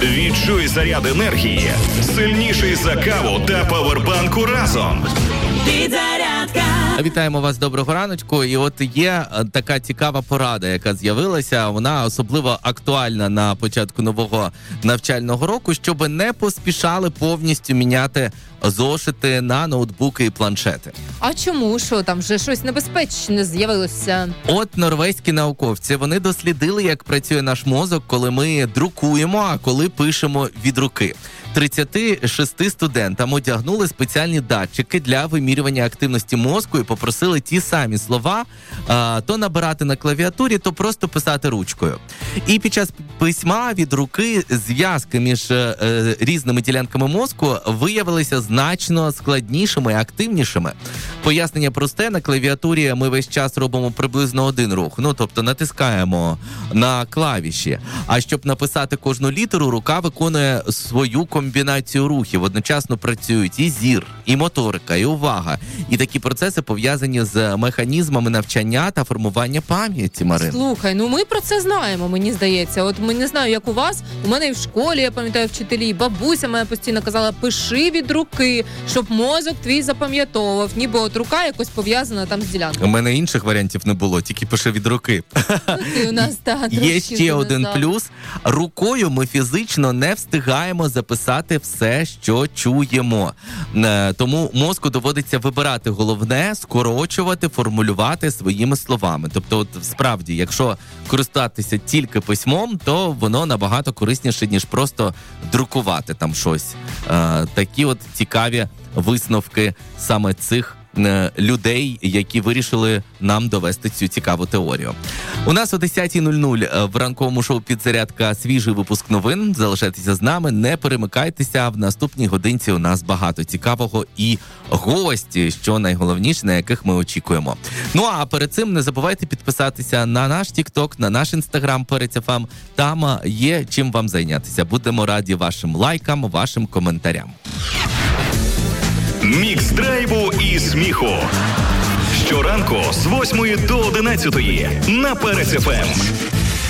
Відчуй заряд енергії, сильніший за каву та павербанку разом. Підзарядка. Вітаємо вас, доброго раночку. І от є така цікава порада, яка з'явилася. Вона особливо актуальна на початку нового навчального року, щоб не поспішали повністю міняти зошити на ноутбуки і планшети. А чому? Що там вже щось небезпечне з'явилося? От норвезькі науковці, вони дослідили, як працює наш мозок, коли ми друкуємо, а коли пишемо від руки. 36 студентам одягнули спеціальні датчики для вимірювання активності мозку і попросили ті самі слова то набирати на клавіатурі, то просто писати ручкою. І під час письма від руки зв'язки між різними ділянками мозку виявилися значно складнішими і активнішими. Пояснення просте: на клавіатурі ми весь час робимо приблизно один рух, тобто натискаємо на клавіші. А щоб написати кожну літеру, рука виконує свою комбінацію рухів. Одночасно працюють і зір, і моторика, і увага. І такі процеси пов'язані з механізмами навчання та формування пам'яті, Марин. Слухай, ми про це знаємо, мені здається. От ми не знаю, як у вас. У мене і в школі, я пам'ятаю, вчителі, і бабуся моя постійно казала: пиши від руки, щоб мозок твій запам'ятовував. Ніби от рука якось пов'язана там з ділянкою. У мене інших варіантів не було, тільки пиши від руки. У нас, є ще один плюс. Рукою ми фізично не встигаємо записати все, що чуємо. Тому мозку доводиться вибирати головне, скорочувати, формулювати своїми словами. Тобто, от справді, якщо користуватися тільки письмом, то воно набагато корисніше, ніж просто друкувати там щось. Такі от цікаві висновки саме цих людей, які вирішили нам довести цю цікаву теорію. У нас о 10:00 в ранковому шоу «Підзарядка» свіжий випуск новин. Залишайтеся з нами, не перемикайтеся. В наступній годинці у нас багато цікавого і гості, що найголовніше, на яких ми очікуємо. А перед цим не забувайте підписатися на наш TikTok, на наш Instagram Перець ФМ. Там є чим вам зайнятися. Будемо раді вашим лайкам, вашим коментарям. Мікс драйву і сміху. Щоранку з 8 до 11 на Перець ФМ.